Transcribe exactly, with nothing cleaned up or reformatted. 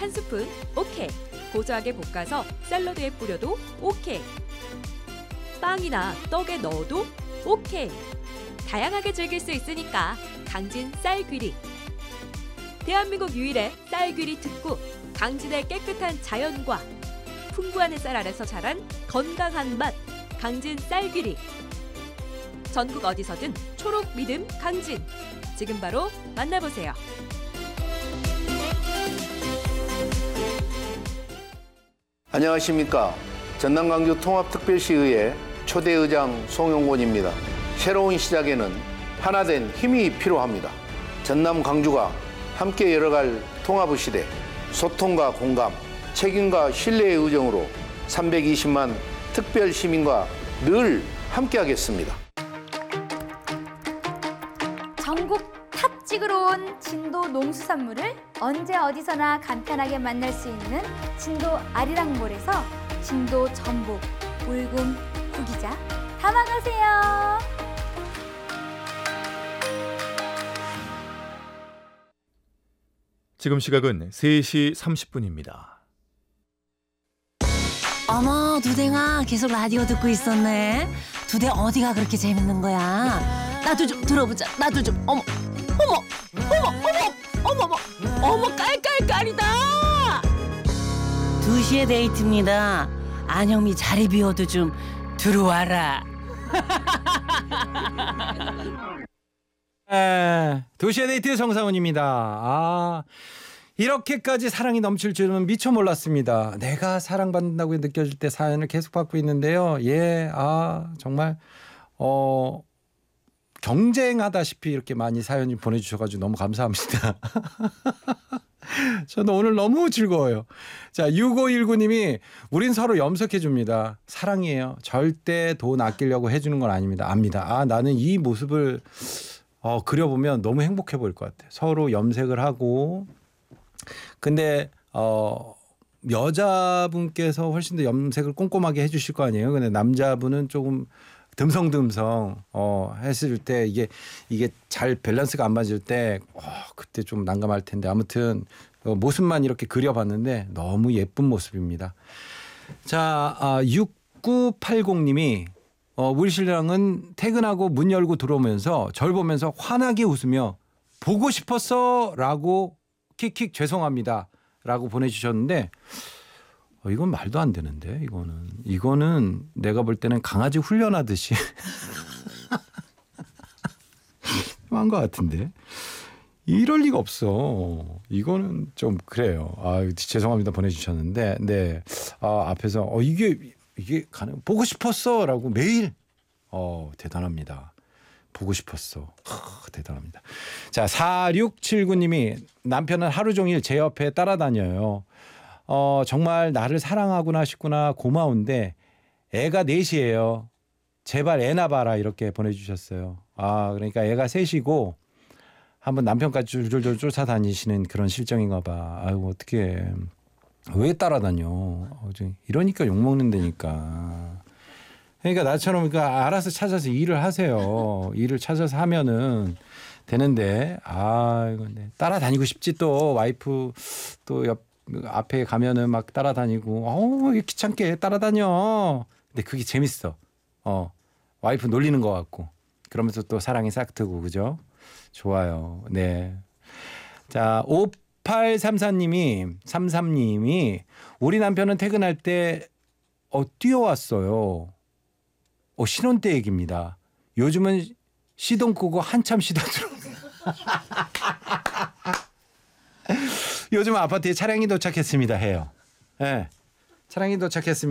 한 스푼, 오케이. 고소하게 볶아서 샐러드에 뿌려도 오케이. 빵이나 떡에 넣어도 오케이. 다양하게 즐길 수 있으니까 강진 쌀귀리. 대한민국 유일의 쌀귀리 특구, 강진의 깨끗한 자연과 풍부한 햇살 아래서 자란 건강한 맛, 강진 쌀귀리. 전국 어디서든 초록 믿음 강진. 지금 바로 만나보세요. 안녕하십니까. 전남 광주 통합특별시의회 초대의장 송영곤입니다. 새로운 시작에는 하나된 힘이 필요합니다. 전남 광주가 함께 열어갈 통합의 시대, 소통과 공감, 책임과 신뢰의 의정으로 삼백이십만 특별 시민과 늘 함께하겠습니다. 전국 탑 찍으러 온 진도 농수산물을 언제 어디서나 간편하게 만날 수 있는 진도 아리랑몰에서 진도 전복, 울금, 구기자 담아가세요. 지금 시각은 세 시 삼십 분입니다. 어머, 두댕아, 계속 라디오 듣고 있었네. 두댕 어디가 그렇게 재밌는 거야? 나도 좀 들어보자. 나도 좀. 어머, 어머, 어머, 어머, 어머, 어머, 어머, 깔깔깔이다. 두 시에 데이트입니다. 안영미 자리 비워도 좀 들어와라. 에, 도시의 데이트 정상훈입니다. 아, 이렇게까지 사랑이 넘칠 줄은 미처 몰랐습니다. 내가 사랑받는다고 느껴질 때 사연을 계속 받고 있는데요. 예, 아 정말 어 경쟁하다시피 이렇게 많이 사연을 보내주셔가지고 너무 감사합니다. 저는 오늘 너무 즐거워요. 자, 육오일구 님이 우린 서로 염색해 줍니다. 사랑이에요. 절대 돈 아끼려고 해주는 건 아닙니다. 압니다. 아, 나는 이 모습을 어, 그려보면 너무 행복해 보일 것 같아요. 서로 염색을 하고. 근데 어, 여자분께서 훨씬 더 염색을 꼼꼼하게 해주실 거 아니에요. 근데 남자분은 조금 듬성듬성 어, 했을 때 이게 이게 잘 밸런스가 안 맞을 때 어, 그때 좀 난감할 텐데 아무튼 어, 모습만 이렇게 그려봤는데 너무 예쁜 모습입니다. 자, 아, 육구팔공 님이 어, 우리 신랑은 퇴근하고 문 열고 들어오면서 절 보면서 환하게 웃으며 보고 싶었어 라고 킥킥 죄송합니다 라고 보내주셨는데 어, 이건 말도 안 되는데 이거는 이거는 내가 볼 때는 강아지 훈련하듯이 한 것 같은데 이럴 리가 없어. 이거는 좀 그래요. 아, 죄송합니다 보내주셨는데 네, 아, 앞에서 어, 이게 이게 가능 보고 싶었어라고 매일 어 대단합니다. 보고 싶었어. 하, 대단합니다. 자, 사육칠구 님이 남편은 하루 종일 제 옆에 따라다녀요. 어 정말 나를 사랑하구나 싶구나 고마운데 애가 넷이에요. 제발 애나 봐라 이렇게 보내주셨어요. 아, 그러니까 애가 셋이고 한번 남편까지 줄줄줄 쫓아다니시는 그런 실정인가 봐. 아이고 어떡해. 왜 따라다녀. 이러니까 욕먹는다니까. 그러니까 나처럼 그러니까 알아서 찾아서 일을 하세요. 일을 찾아서 하면은 되는데 아 이거 네. 따라다니고 싶지 또 와이프 또 옆 앞에 가면은 막 따라다니고 어우 귀찮게 따라다녀. 근데 그게 재밌어. 어 와이프 놀리는 것 같고 그러면서 또 사랑이 싹트고 그죠? 좋아요. 네. 자, 오팔삼사 님이 삼삼 님이 우리 남편은 퇴근할 때 어, 뛰어왔어요. 어, 신혼 때 얘기입니다. 요즘은 시동 끄고 한참 쉬다 들어. 요즘 아파트에 차량이 도착했습니다 해요. 예. 네. 차량이 도착했습니다.